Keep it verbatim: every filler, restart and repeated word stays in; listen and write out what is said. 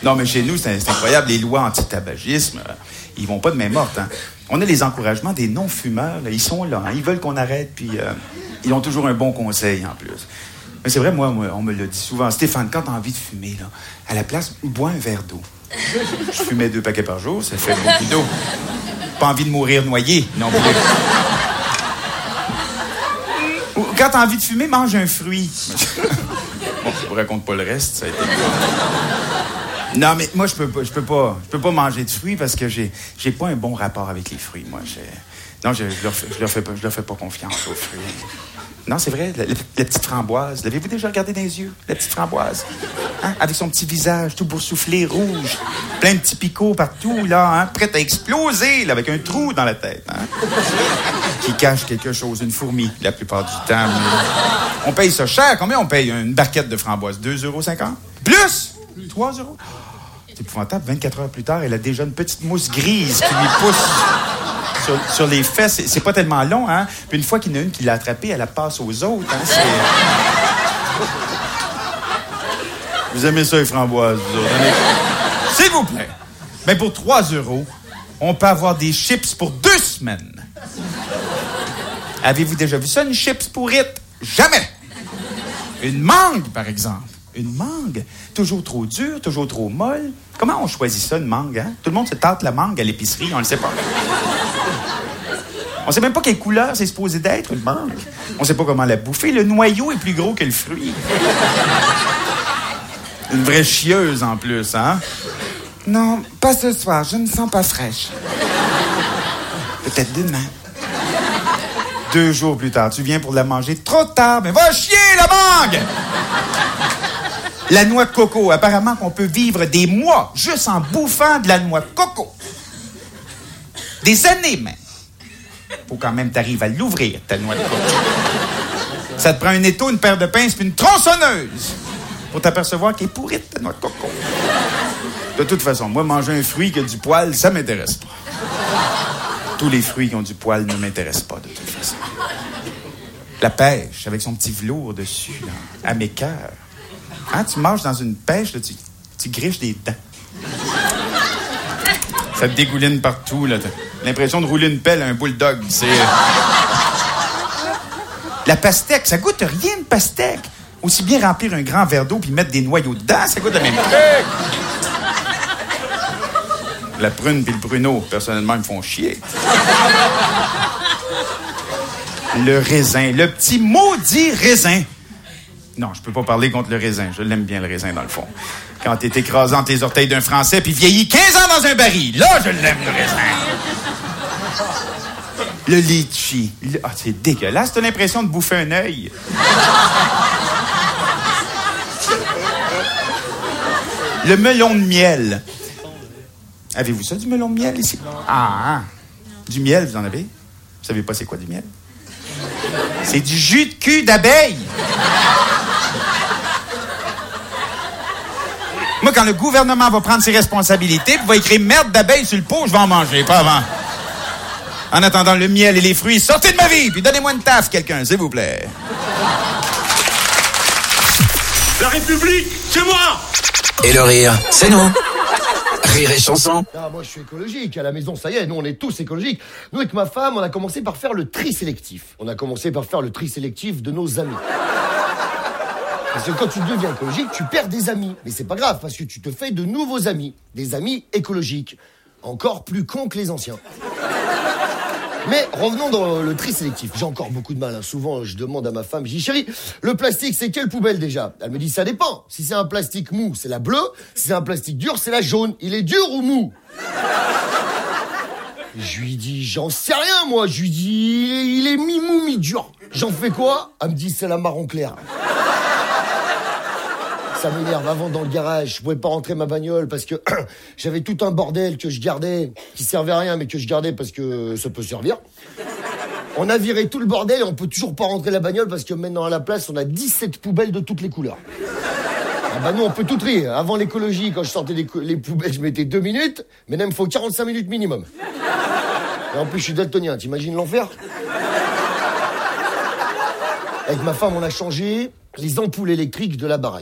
Non, mais chez nous, c'est, c'est incroyable. Les lois anti-tabagisme, euh, ils vont pas de main morte. Hein. On a les encouragements des non-fumeurs. Là. Ils sont là. Hein. Ils veulent qu'on arrête, puis euh, ils ont toujours un bon conseil, en plus. Mais c'est vrai, moi, moi on me l'a dit souvent. Stéphane, quand t'as envie de fumer, là, à la place, bois un verre d'eau. Je fumais deux paquets par jour, ça fait beaucoup d'eau. Pas envie de mourir noyé, non plus. Ou, quand t'as envie de fumer, mange un fruit. Bon, je vous raconte pas le reste, ça a été... Non, mais moi, je peux pas, je peux pas, je peux pas manger de fruits parce que j'ai, j'ai pas un bon rapport avec les fruits, moi. J'ai... Non, je, je, leur fais, je leur fais pas, je leur fais pas confiance aux fruits. Non, c'est vrai, la, la, la petite framboise. L'avez-vous déjà regardé dans les yeux, la petite framboise? Hein? Avec son petit visage tout boursouflé, rouge, plein de petits picots partout, là, hein? Prête à exploser, là, avec un trou dans la tête, hein? Qui cache quelque chose, une fourmi, la plupart du temps. Mais... On paye ça cher. Combien on paye une barquette de framboises? deux euros cinquante? Plus? trois euros? C'est épouvantable. vingt-quatre heures plus tard, elle a déjà une petite mousse grise qui lui pousse... Sur, sur les fesses, c'est, c'est pas tellement long, hein? Puis une fois qu'il y en a une qui l'a attrapée, elle la passe aux autres, hein? C'est... Vous aimez ça, les framboises, vous autres? S'il vous plaît. Ben, pour trois euros, on peut avoir des chips pour deux semaines. Avez-vous déjà vu ça, une chips pourrite? Jamais! Une mangue, par exemple. Une mangue? Toujours trop dure, toujours trop molle. Comment on choisit ça, une mangue, hein? Tout le monde se tâte la mangue à l'épicerie, on le sait pas. On sait même pas quelle couleur c'est supposé d'être, une mangue. On sait pas comment la bouffer. Le noyau est plus gros que le fruit. Une vraie chieuse, en plus, hein? Non, pas ce soir. Je me sens pas fraîche. Peut-être demain. Deux jours plus tard, tu viens pour la manger trop tard. Mais va chier, la mangue! La noix de coco. Apparemment qu'on peut vivre des mois juste en bouffant de la noix de coco. Des années, même. Faut quand même t'arrives à l'ouvrir, ta noix de coco. Ça te prend un étau, une paire de pinces puis une tronçonneuse pour t'apercevoir qu'elle est pourrite, ta noix de coco. De toute façon, moi, manger un fruit qui a du poil, ça m'intéresse pas. Tous les fruits qui ont du poil ne m'intéressent pas, de toute façon. La pêche, avec son petit velours dessus, là, à mes cœurs. Hein, tu manges dans une pêche, là, tu, tu griches des dents. Ça te dégouline partout, là. T'as l'impression de rouler une pelle à un bulldog. C'est... La pastèque, ça goûte rien, une pastèque. Aussi bien remplir un grand verre d'eau puis mettre des noyaux dedans, ça goûte la même truc. La prune puis le pruneau, personnellement, ils me font chier. Le raisin, le petit maudit raisin. Non, je peux pas parler contre le raisin. Je l'aime bien, le raisin, dans le fond. Quand t'es écrasé entre les orteils d'un Français puis vieilli quinze ans dans un baril, là, je l'aime, le raisin. Le litchi. Le... Ah, c'est dégueulasse. T'as l'impression de bouffer un œil. Le melon de miel. Avez-vous ça, du melon de miel, ici? Ah, ah. Du miel, vous en avez? Vous savez pas c'est quoi, du miel? C'est du jus de cul d'abeille. Moi, quand le gouvernement va prendre ses responsabilités puis va écrire merde d'abeille sur le pot, je vais en manger, pas avant. En attendant, le miel et les fruits, sortez de ma vie, puis donnez-moi une taffe, quelqu'un, s'il vous plaît. La République, c'est moi! Et le rire, c'est nous. Rire et chanson. Ah, moi, je suis écologique. À la maison, ça y est, nous, on est tous écologiques. Nous, avec ma femme, on a commencé par faire le tri sélectif. On a commencé par faire le tri sélectif de nos amis. Parce que quand tu deviens écologique, tu perds des amis. Mais c'est pas grave, parce que tu te fais de nouveaux amis. Des amis écologiques. Encore plus cons que les anciens. Mais revenons dans le tri sélectif. J'ai encore beaucoup de mal. Hein. Souvent, je demande à ma femme, je dis, chérie, le plastique, c'est quelle poubelle déjà? Elle me dit, ça dépend. Si c'est un plastique mou, c'est la bleue. Si c'est un plastique dur, c'est la jaune. Il est dur ou mou? Je lui dis, j'en sais rien, moi. Je lui dis, il est mi-mou, mi-dur. J'en fais quoi? Elle me dit, c'est la marron clair. Ça m'énerve. Avant, dans le garage, je pouvais pas rentrer ma bagnole parce que j'avais tout un bordel que je gardais, qui servait à rien, mais que je gardais parce que ça peut servir. On a viré tout le bordel et on peut toujours pas rentrer la bagnole parce que maintenant, à la place, on a dix-sept poubelles de toutes les couleurs. Ah bah nous, on peut tout trier. Avant l'écologie, quand je sortais les, les poubelles, je mettais deux minutes, mais là, il me faut quarante-cinq minutes minimum. Et en plus, je suis daltonien. T'imagines l'enfer? Avec ma femme, on a changé les ampoules électriques de la baraque.